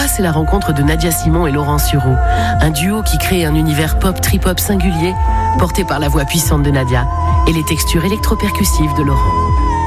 3, c'est la rencontre de Nadia Simon et Laurent Sureau, un duo qui crée un univers pop trip-hop singulier, porté par la voix puissante de Nadia et les textures électro-percussives de Laurent.